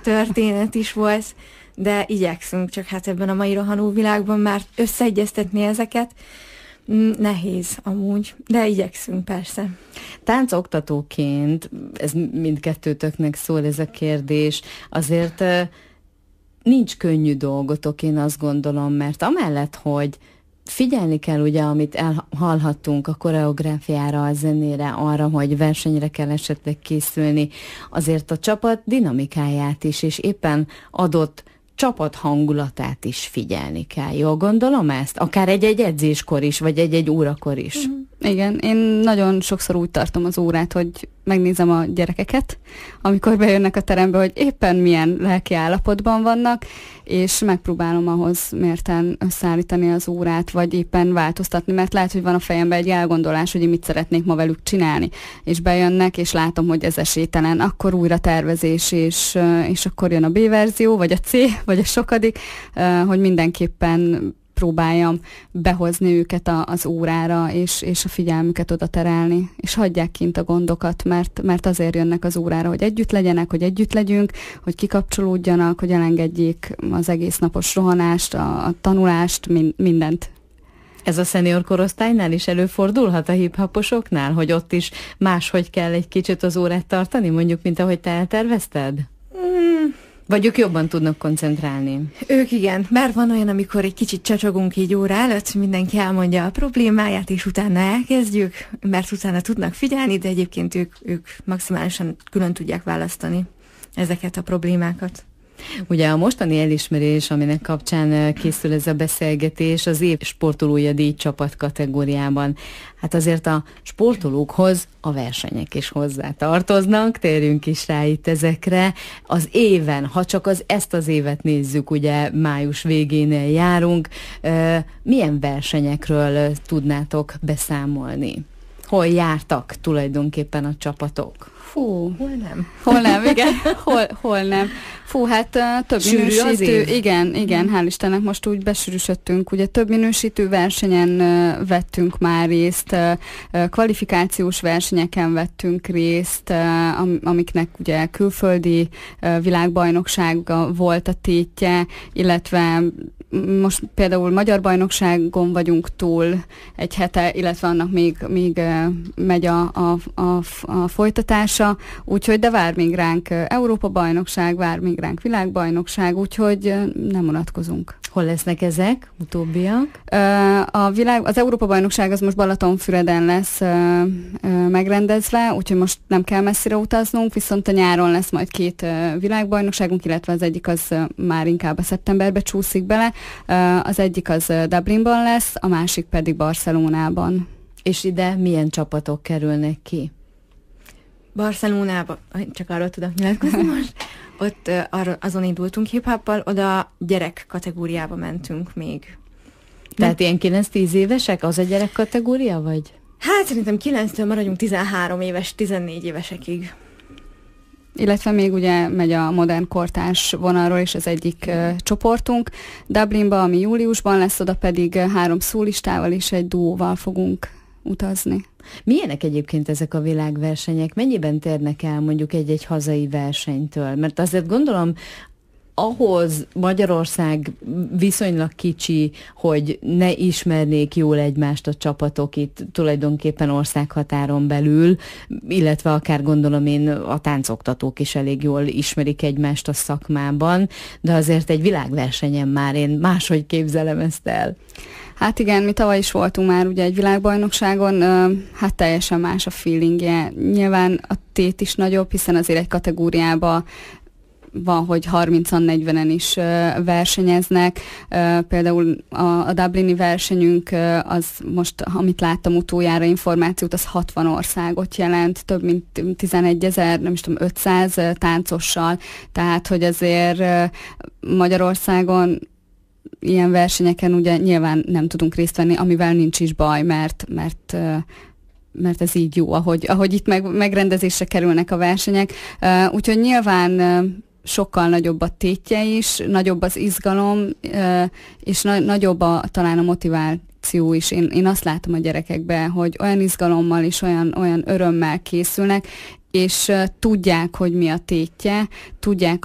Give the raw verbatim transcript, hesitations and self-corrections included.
történet is volt, de igyekszünk, csak hát ebben a mai rohanó világban már összeegyeztetni ezeket nehéz amúgy, de igyekszünk persze. Táncoktatóként, ez mindkettőtöknek szól ez a kérdés, azért nincs könnyű dolgotok, én azt gondolom, mert amellett, hogy figyelni kell ugye, amit elhallhattunk a koreográfiára, a zenére, arra, hogy versenyre kell esetleg készülni, azért a csapat dinamikáját is, és éppen adott csapat hangulatát is figyelni kell. Jól gondolom ezt? Akár egy-egy edzéskor is, vagy egy-egy órakor is. Mm. Igen, én nagyon sokszor úgy tartom az órát, hogy megnézem a gyerekeket, amikor bejönnek a terembe, hogy éppen milyen lelki állapotban vannak, és megpróbálom ahhoz mérten összeállítani az órát, vagy éppen változtatni, mert lehet, hogy van a fejemben egy elgondolás, hogy én mit szeretnék ma velük csinálni, és bejönnek, és látom, hogy ez esélytelen, akkor újra tervezés, és, és akkor jön a B verzió, vagy a C, vagy a sokadik, hogy mindenképpen próbáljam behozni őket a, az órára, és, és a figyelmüket oda terelni, és hagyják kint a gondokat, mert, mert azért jönnek az órára, hogy együtt legyenek, hogy együtt legyünk, hogy kikapcsolódjanak, hogy elengedjék az egész napos rohanást, a, a tanulást, min, mindent. Ez a szenior korosztálynál is előfordulhat a hip-hoposoknál, hogy ott is máshogy kell egy kicsit az órát tartani, mondjuk, mint ahogy te eltervezted? Mm. Vagy ők jobban tudnak koncentrálni? Ők igen, bár van olyan, amikor egy kicsit csacsogunk így óra előtt, mindenki elmondja a problémáját, és utána elkezdjük, mert utána tudnak figyelni, de egyébként ők, ők maximálisan külön tudják választani ezeket a problémákat. Ugye a mostani elismerés, aminek kapcsán készül ez a beszélgetés, az év sportolója díj csapat kategóriában. Hát azért a sportolókhoz a versenyek is hozzá tartoznak, térjünk is rá itt ezekre. Az éven, ha csak az ezt az évet nézzük, ugye május végénél járunk, milyen versenyekről tudnátok beszámolni? Hol jártak tulajdonképpen a csapatok? Fú, hol nem? Hol nem, igen, hol, hol nem. Fú, hát uh, több Sűrű minősítő, igen, igen, hál' Istennek most úgy besűrűsödtünk, ugye több minősítő versenyen uh, vettünk már részt, uh, uh, kvalifikációs versenyeken vettünk részt, uh, am, amiknek ugye külföldi uh, világbajnoksága volt a tétje, illetve most például magyar bajnokságon vagyunk túl egy hete, illetve annak még, még uh, megy a, a, a, a folytatása, úgyhogy de vár még ránk Európa bajnokság, vár még ránk világbajnokság, úgyhogy uh, nem unatkozunk. Hol lesznek ezek, utóbbiak? Uh, a világ, az Európa bajnokság az most Balatonfüreden lesz uh, uh, megrendezve, úgyhogy most nem kell messzire utaznunk, viszont a nyáron lesz majd két uh, világbajnokságunk, illetve az egyik az uh, már inkább a szeptemberbe csúszik bele. Uh, az egyik az uh, Dublinban lesz, a másik pedig Barcelonában. És ide milyen csapatok kerülnek ki? Barcelonába, csak arról tudok nyilatkozni most, ott uh, arra, azon indultunk hip-hoppal, oda gyerek kategóriába mentünk még. Tehát ilyen kilenc-tíz évesek, az a gyerek kategória, vagy? Hát szerintem kilenctől maradjunk tizenhárom éves, tizennégy évesekig. Illetve még ugye megy a modern kortárs vonalról is az egyik uh, csoportunk. Dublinba, ami júliusban lesz, oda pedig uh, három szólistával és egy duóval fogunk utazni. Milyenek egyébként ezek a világversenyek? Mennyiben térnek el mondjuk egy-egy hazai versenytől? Mert azért gondolom, ahhoz Magyarország viszonylag kicsi, hogy ne ismernék jól egymást a csapatok itt tulajdonképpen országhatáron belül, illetve akár gondolom én a táncoktatók is elég jól ismerik egymást a szakmában, de azért egy világversenyen már én máshogy képzelem ezt el. Hát igen, mi tavaly is voltunk már ugye egy világbajnokságon, hát teljesen más a feelingje. Nyilván a tét is nagyobb, hiszen azért egy kategóriában van, hogy harmincan-negyvenen is uh, versenyeznek. Uh, például a, a dublini versenyünk uh, az most, amit láttam utoljára információt, az hatvan országot jelent, több mint tizenegyezer, nem is tudom, ötszáz uh, táncossal. Tehát, hogy azért uh, Magyarországon ilyen versenyeken ugye nyilván nem tudunk részt venni, amivel nincs is baj, mert, mert uh, mert ez így jó, ahogy, ahogy itt meg, megrendezésre kerülnek a versenyek. Uh, úgyhogy nyilván uh, sokkal nagyobb a tétje is, nagyobb az izgalom, uh, és na- nagyobb a, talán a motiváció is. Én, én azt látom a gyerekekben, hogy olyan izgalommal és olyan, olyan örömmel készülnek, és uh, tudják, hogy mi a tétje, tudják